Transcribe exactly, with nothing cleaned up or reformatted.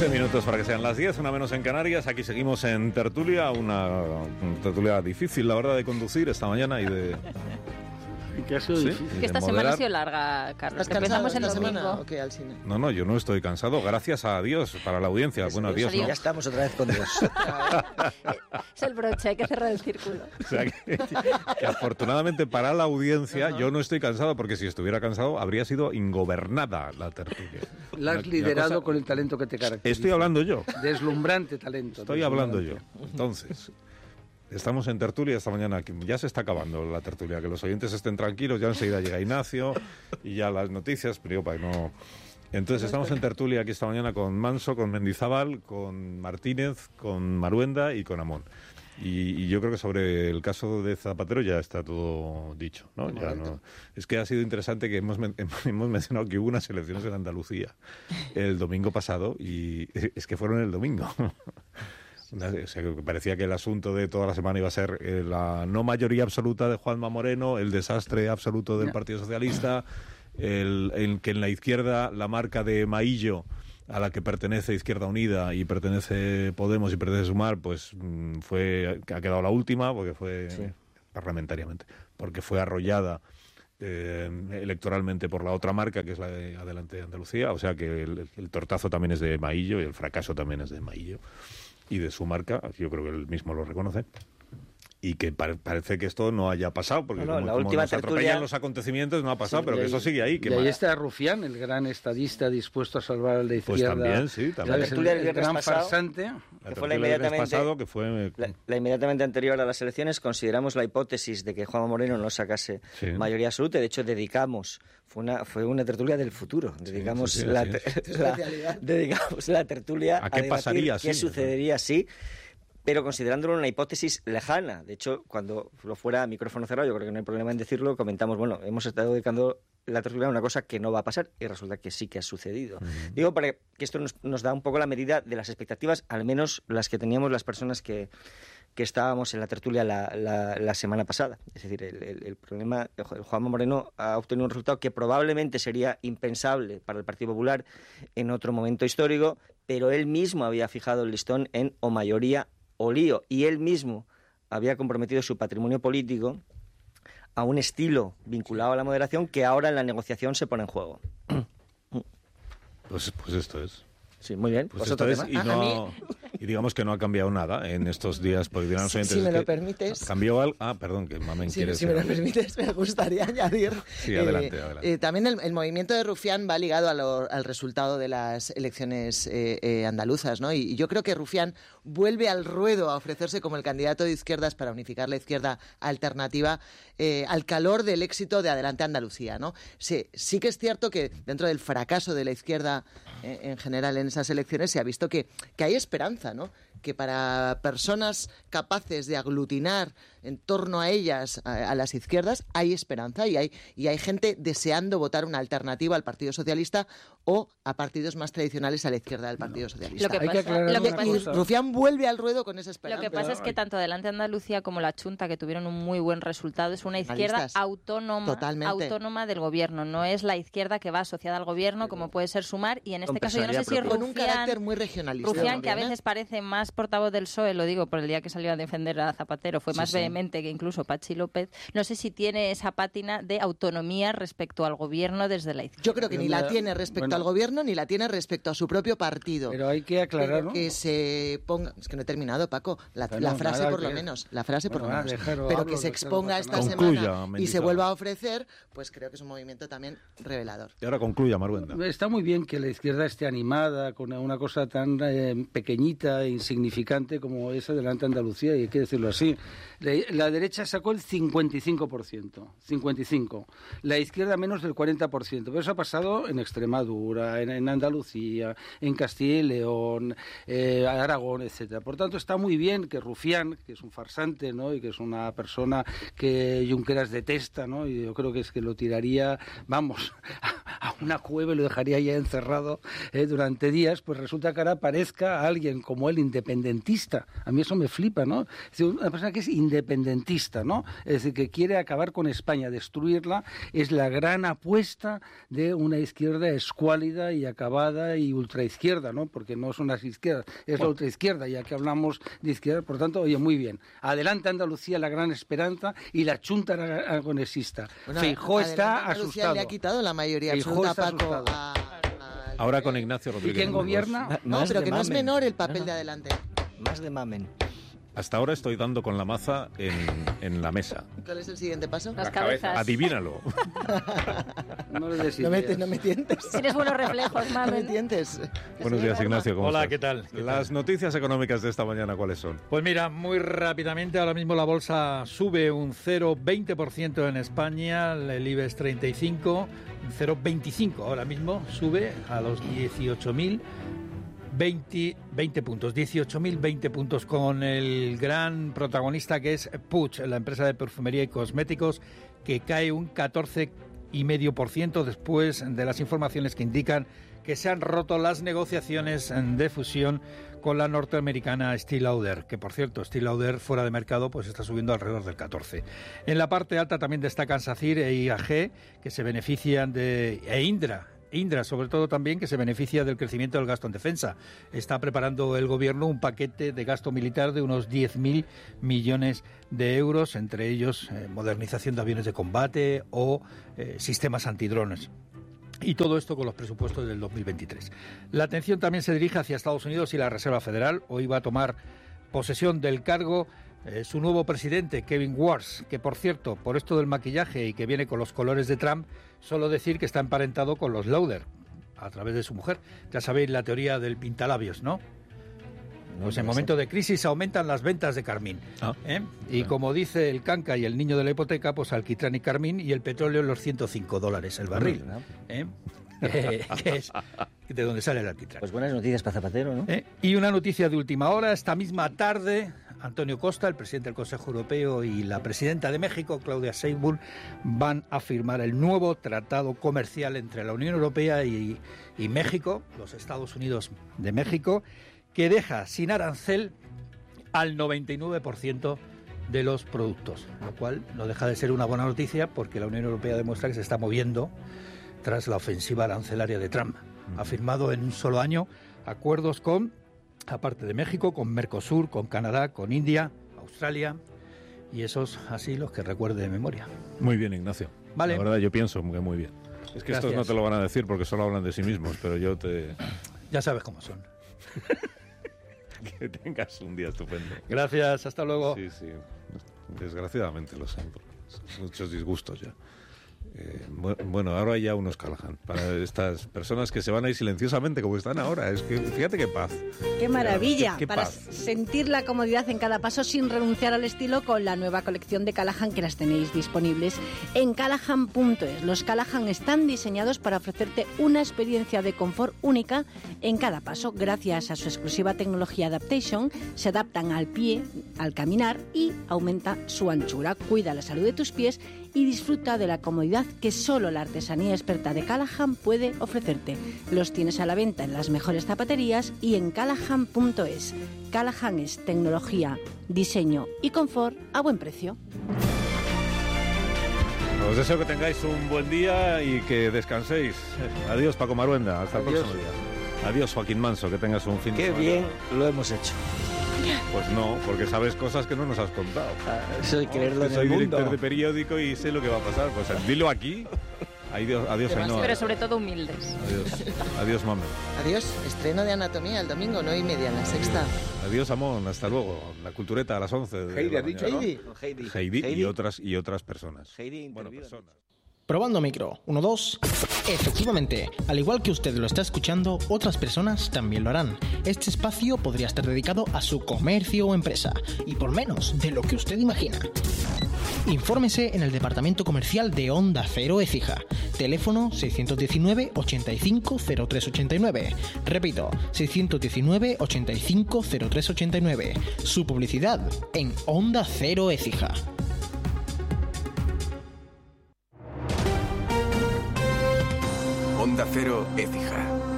once minutos para que sean las diez, una menos en Canarias. Aquí seguimos en tertulia, una tertulia difícil, la verdad, de conducir esta mañana y de... ¿Qué ha sido sí, difícil? Que esta semana ha sido larga, Carlos. ¿Estás Empezamos cansado en esta domingo. semana o qué, al cine? No, no, yo no estoy cansado, gracias a Dios, para la audiencia. Bueno, a Dios, ¿no? Ya estamos otra vez con Dios. Es el broche, hay que cerrar el círculo. O sea, que, que afortunadamente para la audiencia yo no estoy cansado, porque si estuviera cansado habría sido ingobernada la tertulia. La has Una- liderado una cosa- con el talento que te caracteriza. Estoy hablando yo. Deslumbrante talento. Estoy hablando yo. Entonces, estamos en tertulia esta mañana. que Ya se está acabando la tertulia. Que los oyentes estén tranquilos. Ya enseguida llega Ignacio y ya las noticias. Pero para que no... Entonces estamos en tertulia aquí esta mañana con Manso, con Mendizábal, con Martínez, con Maruenda y con Amón. Y, y yo creo que sobre el caso de Zapatero ya está todo dicho, ¿no? Ya no. Es que ha sido interesante que hemos, men- hemos mencionado que hubo unas elecciones en Andalucía el domingo pasado y es que fueron el domingo. Una- o sea, que parecía que el asunto de toda la semana iba a ser eh, la no mayoría absoluta de Juanma Moreno, el desastre absoluto del Ya. Partido Socialista, el, el que en la izquierda la marca de Maillo, a la que pertenece Izquierda Unida y pertenece Podemos y pertenece Sumar, pues mm, fue ha quedado la última porque fue Sí. parlamentariamente, porque fue arrollada eh, electoralmente por la otra marca, que es la de Adelante Andalucía. O sea que el, el tortazo también es de Maillo y el fracaso también es de Maillo y de su marca. Yo creo que él mismo lo reconoce. Y que par- parece que esto no haya pasado, porque No, no, como, la como última nos atropellan tertulia- los acontecimientos, no ha pasado, Sí, pero y que ahí- eso sigue ahí. Que y ahí ma- está Rufián, el gran estadista dispuesto a salvar a la Pues izquierda. también, sí, también. ¿Sabes? La El, tertulia del el viernes gran pasado- farsante. la que fue la tertulia del viernes inmediatamente- pasado, que fue... La, la inmediatamente anterior a las elecciones consideramos la hipótesis de que Juanma Moreno no sacase Sí. mayoría absoluta. De hecho, dedicamos, fue una, fue una tertulia del futuro. Dedicamos, sí, sí, la, así te- es. la- Especialidad. dedicamos la tertulia ¿A qué debatir pasaría qué si? sucedería si, pero considerándolo una hipótesis lejana. De hecho, cuando lo fuera a micrófono cerrado, yo creo que no hay problema en decirlo, comentamos, bueno, hemos estado dedicando la tertulia a una cosa que no va a pasar y resulta que sí que ha sucedido. Uh-huh. Digo, para que esto nos, nos da un poco la medida de las expectativas, al menos las que teníamos las personas que, que estábamos en la tertulia la, la, la semana pasada. Es decir, el, el, el problema, el Juanma Moreno ha obtenido un resultado que probablemente sería impensable para el Partido Popular en otro momento histórico, pero él mismo había fijado el listón en o mayoría o lío, y él mismo había comprometido su patrimonio político a un estilo vinculado a la moderación que ahora en la negociación se pone en juego. Pues, pues esto es. Sí, muy bien. Pues Pues esto otro es, tema. y, A- no, a mí- y digamos que no ha cambiado nada en estos días, porque dirán los Si- oyentes, si me es lo que permites. ¿Cambió algo? Ah, perdón, que Mamen Si, quiere si me lo decir algo. permites, me gustaría añadir. Sí, adelante, adelante. eh, también el, el movimiento de Rufián va ligado a lo- al resultado de las elecciones eh, eh, andaluzas, ¿no? Y, y yo creo que Rufián vuelve al ruedo a ofrecerse como el candidato de izquierdas para unificar la izquierda alternativa eh, al calor del éxito de Adelante Andalucía, ¿no? Sí, sí que es cierto que dentro del fracaso de la izquierda eh, en general en esas elecciones se ha visto que, que hay esperanza, ¿no? Que para personas capaces de aglutinar en torno a ellas, a, a las izquierdas, hay esperanza y hay, y hay gente deseando votar una alternativa al Partido Socialista o a partidos más tradicionales a la izquierda del Partido Socialista. Lo que Hay que pasa, aclarar lo que una pasa- Y cosa. Rufián vuelve al ruedo con esa esperanza. Lo que pasa es que tanto Adelante Andalucía como la Chunta, que tuvieron un muy buen resultado, es una izquierda Nacionalistas. autónoma, Totalmente. autónoma del gobierno. No es la izquierda que va asociada al gobierno, como puede ser Sumar. Y en este Con caso yo no sé si personalidad con un Rufián, carácter muy regionalista. Rufián, que a también, ¿eh? veces parece más portavoz del P S O E, lo digo por el día que salió a defender a Zapatero, fue más sí. vehemente que incluso Pachi López. No sé si tiene esa pátina de autonomía respecto al gobierno desde la izquierda. Yo creo que ni la Mira, tiene respecto bueno. al gobierno ni la tiene respecto a su propio partido. Pero hay que aclarar, Pero ¿no? que se ponga, es que no he terminado, Paco, la, Bueno, la frase nada, por lo que- menos, la frase por Bueno, lo menos, va, déjalo, pero hablo, que se déjalo, exponga no esta pasa nada. semana Concluya, y se Mendizábal. vuelva a ofrecer, pues creo que es un movimiento también revelador. Y ahora concluya, Maruenda. Está muy bien que la izquierda esté animada con una cosa tan eh, pequeñita e insignificante como esa Adelante Andalucía, y hay que decirlo así. La, la derecha sacó el cincuenta y cinco por ciento, cincuenta y cinco. La izquierda menos del cuarenta por ciento. Pero eso ha pasado en Extremadura, en, en Andalucía, en Castilla y León, eh, Aragón, etcétera. Por tanto, está muy bien que Rufián, que es un farsante, ¿no? Y que es una persona que Junqueras detesta, ¿no? Y yo creo que es que lo tiraría, vamos, a una cueva y lo dejaría ya encerrado eh, durante días, pues resulta que ahora aparezca alguien como él, independentista. A mí eso me flipa, ¿no? Es decir, una persona que es independentista, ¿no? Es decir, que quiere acabar con España, destruirla, es la gran apuesta de una izquierda escuálida y acabada y ultraizquierda, ¿no? Porque no son las izquierdas, es la ultraizquierda, ya que hablamos de izquierda. Por tanto, oye, muy bien. Adelante Andalucía, la gran esperanza, y la chunta aragonesista. Bueno, Feijó está Andalucía asustado. le ha quitado la mayoría Feijó absoluta, está Paco. asustado. A, a- Ahora con Ignacio ¿Y Rodríguez. quién Burgos. gobierna? No, Más pero de que no es mamen. menor el papel No. de adelante. Más de mamen. Hasta ahora estoy dando con la maza en, en la mesa. ¿Cuál es el siguiente paso? Las cabezas. Adivínalo. No le des No me, ideas. no me tientes. Tienes buenos reflejos, No me mamen. tientes. Buenos días, Ignacio. ¿Cómo Hola, estás? ¿qué tal? ¿Qué Las tal? noticias económicas de esta mañana, ¿cuáles son? Pues mira, muy rápidamente, ahora mismo la bolsa sube un cero coma veinte por ciento en España, el IBEX treinta y cinco, un cero coma veinticinco ahora mismo, sube a los dieciocho mil veinte, veinte puntos, dieciocho mil veinte puntos, con el gran protagonista que es Puig, la empresa de perfumería y cosméticos, que cae un catorce coma cinco por ciento después de las informaciones que indican que se han roto las negociaciones de fusión con la norteamericana Estée Lauder, que por cierto, Estée Lauder fuera de mercado pues está subiendo alrededor del catorce. En la parte alta también destacan SACIR e I A G, que se benefician de... e Indra, Indra, sobre todo también, que se beneficia del crecimiento del gasto en defensa. Está preparando el gobierno un paquete de gasto militar de unos diez mil millones de euros, entre ellos eh, modernización de aviones de combate o eh, sistemas antidrones. Y todo esto con los presupuestos del dos mil veintitrés. La atención también se dirige hacia Estados Unidos y la Reserva Federal. Hoy va a tomar posesión del cargo eh, su nuevo presidente, Kevin Warsh, que por cierto, por esto del maquillaje y que viene con los colores de Trump, solo decir que está emparentado con los Lauder, a través de su mujer. Ya sabéis la teoría del pintalabios, ¿no? Pues en momento de crisis aumentan las ventas de carmín. Ah. ¿eh? Y como dice el canca y el niño de la hipoteca, pues alquitrán y carmín, y el petróleo en los ciento cinco dólares el barril. ¿eh? Eh, que es de donde sale el alquitrán. Pues buenas noticias para Zapatero, ¿no? ¿Eh? Y una noticia de última hora, esta misma tarde, Antonio Costa, el presidente del Consejo Europeo, y la presidenta de México, Claudia Sheinbaum, van a firmar el nuevo tratado comercial entre la Unión Europea y, y México, los Estados Unidos de México, que deja sin arancel al noventa y nueve por ciento de los productos, lo cual no deja de ser una buena noticia porque la Unión Europea demuestra que se está moviendo tras la ofensiva arancelaria de Trump. Ha firmado en un solo año acuerdos con, aparte de México, con Mercosur, con Canadá, con India, Australia, y esos así los que recuerde de memoria. Muy bien, Ignacio. Vale. La verdad, yo pienso que muy bien. Es que estos Gracias. no te lo van a decir porque solo hablan de sí mismos, pero yo te... Ya sabes cómo son. Que tengas un día estupendo. Gracias, hasta luego. Sí, sí. Desgraciadamente lo sé. Son muchos disgustos ya. Eh, bu- bueno, ahora hay ya unos Callahan para estas personas que se van a ir silenciosamente como están ahora. Es que fíjate qué paz. ¡Qué maravilla! Qué- qué para paz. sentir la comodidad en cada paso sin renunciar al estilo con la nueva colección de Callahan que las tenéis disponibles en callahan punto es. Los Callahan están diseñados para ofrecerte una experiencia de confort única en cada paso. Gracias a su exclusiva tecnología Adaptation, se adaptan al pie, al caminar y aumenta su anchura. Cuida la salud de tus pies y disfruta de la comodidad que solo la artesanía experta de Callahan puede ofrecerte. Los tienes a la venta en las mejores zapaterías y en callahan punto es. Callahan es tecnología, diseño y confort a buen precio. Os deseo que tengáis un buen día y que descanséis. Adiós, Paco Maruenda. Hasta el Adiós. próximo día. Adiós, Joaquín Manso. Que tengas un fin de Qué semana. bien lo hemos hecho. Pues no, porque sabes cosas que no nos has contado. Ah, soy creerlo Que en soy el director mundo. de periódico y sé lo que va a pasar. Pues dilo aquí. Adiós, adiós, Ainhoa. Pero sobre todo humildes. Adiós, adiós, Mamen. Adiós. Estreno de Anatomía el domingo, nueve y media en la Sexta. Adiós, Amón. Hasta luego. La cultureta a las once. de Heidi la ha dicho, mañana. ¿no? Heidi. Con Heidi. Heidi, y otras y otras personas. Heidi Bueno, interviene. personas. Probando micro. Uno, dos. Efectivamente, al igual que usted lo está escuchando, otras personas también lo harán. Este espacio podría estar dedicado a su comercio o empresa, y por menos de lo que usted imagina. Infórmese en el departamento comercial de Onda Cero Écija. Teléfono seiscientos diecinueve, ochenta y cinco, cero tres ochenta y nueve. Repito, seiscientos diecinueve, ochenta y cinco, cero tres ochenta y nueve. Su publicidad en Onda Cero Écija. Onda Cero, Écija.